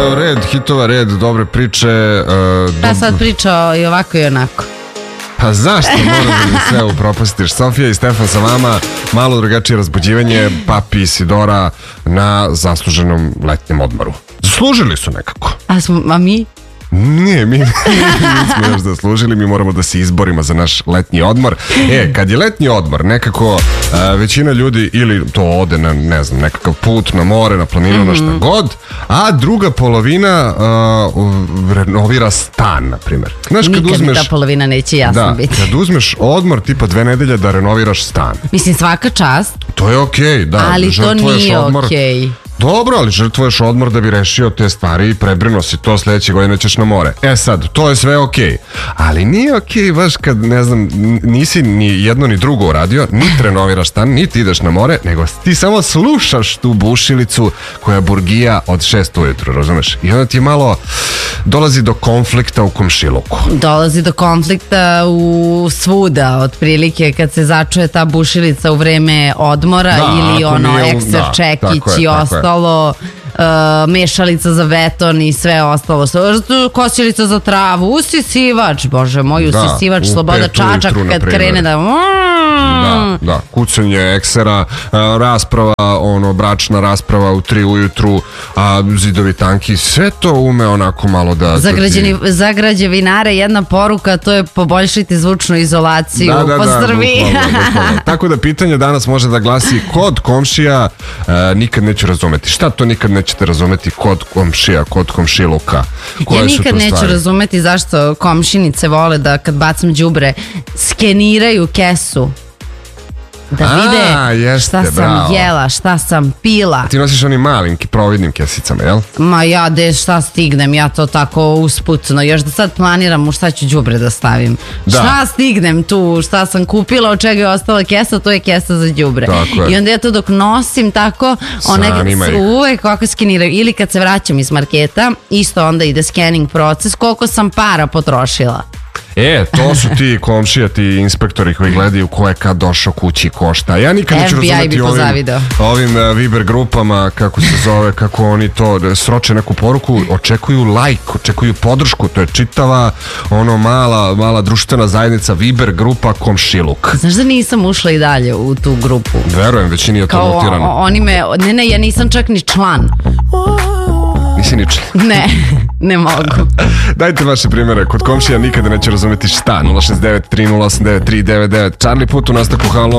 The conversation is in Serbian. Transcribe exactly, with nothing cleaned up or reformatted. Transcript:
Red hitova, red dobre priče. Uh, Ja sad pričao i ovako i onako. Pa zašto moram da mi sve upropastiš? Sofija i Stefan sa vama, malo drugačije razbuđivanje, Papi i Sidora na zasluženom letnjem odmoru. Zaslužili su nekako. A, smo, a mi? Nije, mi nismo još zaslužili, mi moramo da se izborimo za naš letnji odmor. E, kad je letnji odmor, nekako a, većina ljudi ili to ode na, ne znam, nekakav put na more, na planinu, mm-hmm. na šta god, a druga polovina a, renovira stan, na primjer. Znaš, kad Nikad uzmeš, mi ta polovina neće jasno da, biti. kad uzmeš odmor tipa dve nedelje da renoviraš stan. Mislim, svaka čast. To je okej, okay, da. Ali to nije odmor. okej. Okay. Dobro, ali žrtvuješ odmor da bi rešio te stvari i prebrinuo si to, sljedeće godine ćeš na more. E sad, to je sve okej. Okay. Ali nije okej okay, baš kad, ne znam, nisi ni jedno ni drugo uradio, niti renoviraš stan, niti ideš na more, nego ti samo slušaš tu bušilicu koja burgija od šest ujutru, razumeš? I onda ti malo dolazi do konflikta u komšiluku. Dolazi do konflikta u svuda, otprilike kad se začuje ta bušilica u vreme odmora, da, ili ono ekser čekić i ostalo. Uh, mešalica za beton i sve ostalo, kosilica za travu, usisivač, bože moj, usisivač, da, Sloboda Čačak kad krene da... Da, da, kucanje eksera, rasprava, ono, bračna rasprava u tri ujutru, a zidovi tanki, sve to ume onako malo da... Za, građani, za građevinare jedna poruka, to je poboljšiti zvučnu izolaciju da, da, po da, Srbiji. Bukvalno, bukvalno. Tako da pitanje danas može da glasi kod komšija uh, nikad neću razumeti. Šta to nikad nećete razumeti kod komšija, kod komšiluka? Koje ja nikad neću stvari? razumeti zašto komšinice vole da kad bacam đubre skeniraju kesu. Da vide A, jeste, šta sam bravo. jela, šta sam pila. Ti nosiš onim malim providnim kesicama, jel? Ma ja, de šta stignem, ja to tako usputno. Još da sad planiram u šta ću đubre da stavim. Da. Šta stignem tu, šta sam kupila, od čega je ostala kesa, to je kesa za đubre. I onda ja to dok nosim tako, one uvek kako skeniraju. Ili kad se vraćam iz marketa, isto onda ide scanning proces, koliko sam para potrošila. E, to su ti komšija, ti inspektori koji gledaju ko je kad došao kući, ko šta. Ja nikad neću razumeti ovim, ovim uh, Viber grupama, kako se zove, kako oni to sroče neku poruku, očekuju like, očekuju podršku, to je čitava ono mala, mala društvena zajednica Viber grupa Komšiluk. Znaš da nisam ušla i dalje u tu grupu? Verujem, većini je to kao notirano. Oni me, ne, ne, ja nisam čak ni član. Nisi ni član? Ne, ne mogu. Dajte vaše primjere, kod komšija nikada neće razumeti šta. nula šest devet tri nula osam devet tri devet devet. Charlie Put u nastavku, halo.